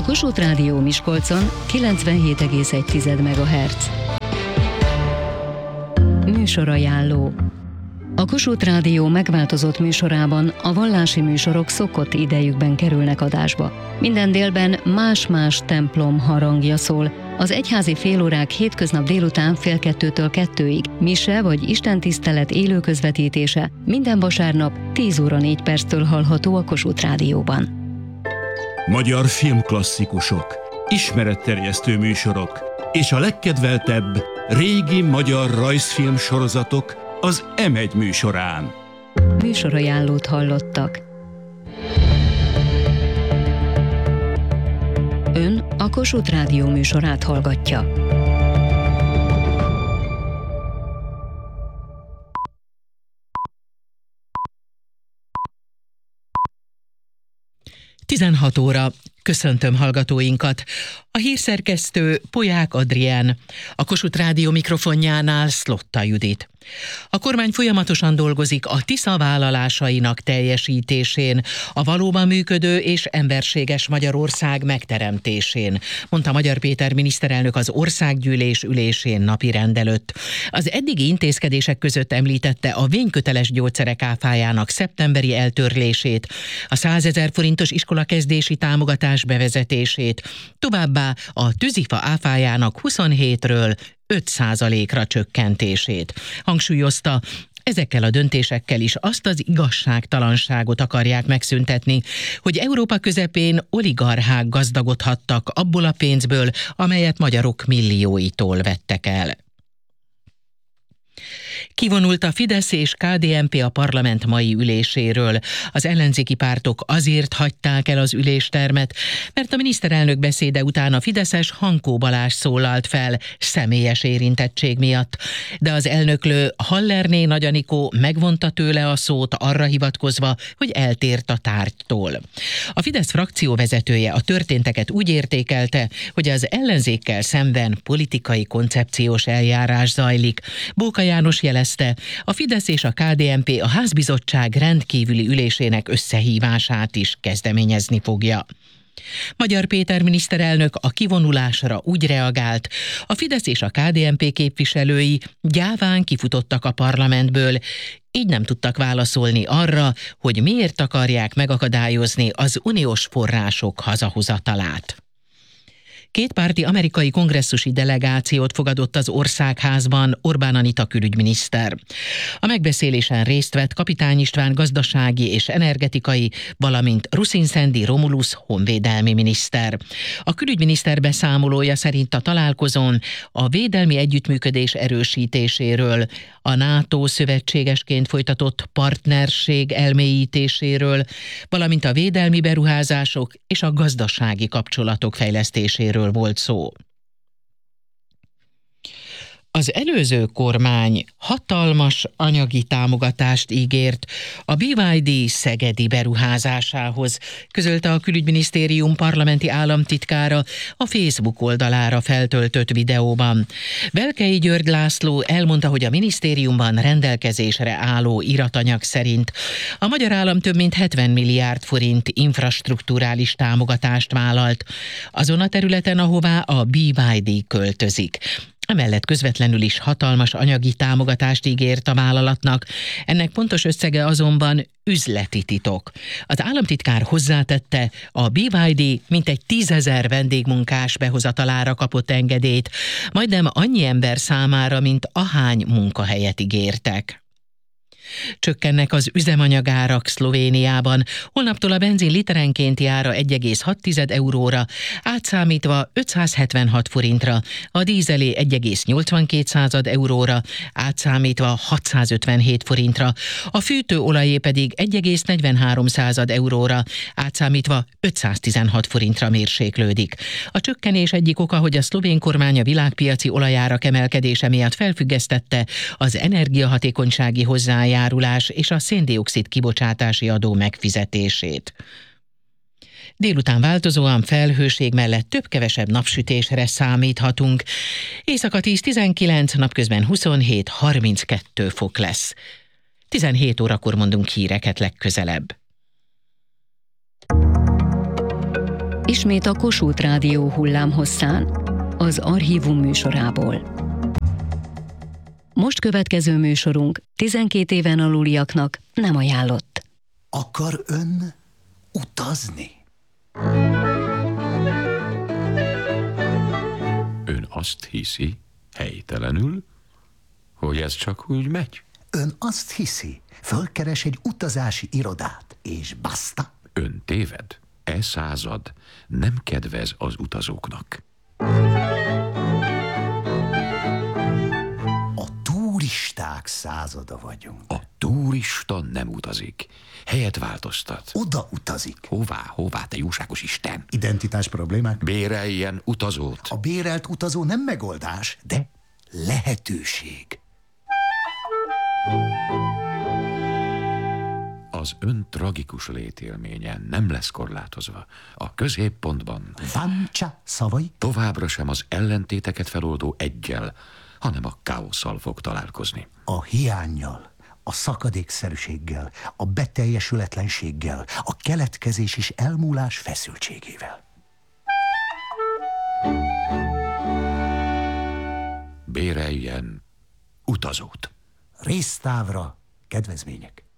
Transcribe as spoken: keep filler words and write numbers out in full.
Kossuth Rádió Miskolcon kilencvenhét egész egy megahertz. Műsorajánló. A Kossuth Rádió megváltozott műsorában a vallási műsorok szokott idejükben kerülnek adásba. Minden délben más-más templom harangja szól. Az egyházi félórák hétköznap délután fél kettőtől kettőig, mise vagy istentisztelet élő közvetítése minden vasárnap tíz óra négy perctől hallható a Kossuth Rádióban. Magyar filmklasszikusok, ismeretterjesztő műsorok és a legkedveltebb régi magyar rajzfilm sorozatok az em egy műsorán. Műsorajánlót hallottak. Ön a Kossuth Rádió műsorát hallgatja. tizenhat óra. Köszöntöm hallgatóinkat. A hírszerkesztő Polyák Adrián, a Kossuth Rádió mikrofonjánál Szlotta Judit. A kormány folyamatosan dolgozik a Tisza vállalásainak teljesítésén, a valóban működő és emberséges Magyarország megteremtésén, mondta Magyar Péter miniszterelnök az országgyűlés ülésén napirend előtt. Az eddigi intézkedések között említette a vényköteles gyógyszerek áfájának szeptemberi eltörlését, a százezer forintos iskolakezdési támogatás bevezetését, továbbá a tűzifa áfájának huszonhétről öt százalékra csökkentését. Hangsúlyozta, ezekkel a döntésekkel is azt az igazságtalanságot akarják megszüntetni, hogy Európa közepén oligarchák gazdagodhattak abból a pénzből, amelyet magyarok millióitól vettek el. Kivonult a Fidesz és ká dé en pé a parlament mai üléséről. Az ellenzéki pártok azért hagyták el az üléstermet, mert a miniszterelnök beszéde után a fideszes Hankó Balázs szólalt fel személyes érintettség miatt. De az elnöklő Hallerné Nagy Anikó megvonta tőle a szót arra hivatkozva, hogy eltért a tárgytól. A Fidesz frakcióvezetője a történteket úgy értékelte, hogy az ellenzékkel szemben politikai koncepciós eljárás zajlik. Bóka János jelezte, a Fidesz és a ká dé en pé a házbizottság rendkívüli ülésének összehívását is kezdeményezni fogja. Magyar Péter miniszterelnök a kivonulásra úgy reagált, a Fidesz és a ká dé en pé képviselői gyáván kifutottak a parlamentből, így nem tudtak válaszolni arra, hogy miért akarják megakadályozni az uniós források hazahozatalát. Kétpárti amerikai kongresszusi delegációt fogadott az Országházban Orbán Anita külügyminiszter. A megbeszélésen részt vett Kapitány István gazdasági és energetikai, valamint Rusin-Szendi Romulus honvédelmi miniszter. A külügyminiszter beszámolója szerint a találkozón a védelmi együttműködés erősítéséről, a NATO szövetségesként folytatott partnerség elmélyítéséről, valamint a védelmi beruházások és a gazdasági kapcsolatok fejlesztéséről volt szó. Az előző kormány hatalmas anyagi támogatást ígért a bé vé dé szegedi beruházásához, közölte a külügyminisztérium parlamenti államtitkára a Facebook oldalára feltöltött videóban. Velkei György László elmondta, hogy a minisztériumban rendelkezésre álló iratanyag szerint a magyar állam több mint hetven milliárd forint infrastrukturális támogatást vállalt azon a területen, ahová a bé vé dé költözik. Emellett közvetlenül is hatalmas anyagi támogatást ígért a vállalatnak, ennek pontos összege azonban üzleti titok. Az államtitkár hozzátette, a bé vé dé mintegy tízezer vendégmunkás behozatalára kapott engedélyt, majdnem annyi ember számára, mint ahány munkahelyet ígértek. Csökkennek az üzemanyagárak Szlovéniában. Holnaptól a benzin literenkénti ára egy egész hat euróra, átszámítva ötszázhetvenhat forintra, a dízelé egy egész nyolcvankét euróra, átszámítva hatszázötvenhét forintra, a fűtőolajé pedig egy egész negyvenhárom euróra, átszámítva ötszáztizenhat forintra mérséklődik. A csökkenés egyik oka, hogy a szlovén kormány a világpiaci olajárak emelkedése miatt felfüggesztette az energiahatékonysági hozzájárulás és a szén-dioxid kibocsátási adó megfizetését. Délután változóan felhőség mellett több-kevesebb napsütésre számíthatunk. Éjszaka tíz-tizenkilenc, napközben huszonhét-harminckettő fok lesz. tizenhét órakor mondunk híreket legközelebb. Ismét a Kossuth Rádió hullámhosszán, az Archívum műsorából. Most következő műsorunk tizenkét éven aluliaknak nem ajánlott. Akar ön utazni? Ön azt hiszi, helytelenül, hogy ez csak úgy megy? Ön azt hiszi, fölkeres egy utazási irodát, és basta? Ön téved. E század nem kedvez az utazóknak. A turisták százada vagyunk. A turista nem utazik. Helyet változtat. Oda utazik. Hová, hová, te jóságos Isten? Identitás problémák? Béreljen utazót. A bérelt utazó nem megoldás, de lehetőség. Az ön tragikus létélménye nem lesz korlátozva. A középpontban Vancsa szavai? továbbra sem az ellentéteket feloldó eggyel, hanem a káosszal fog találkozni. A hiánnyal, a szakadékszerűséggel, a beteljesületlenséggel, a keletkezés és elmúlás feszültségével. Béreljen utazót. Résztávra kedvezmények.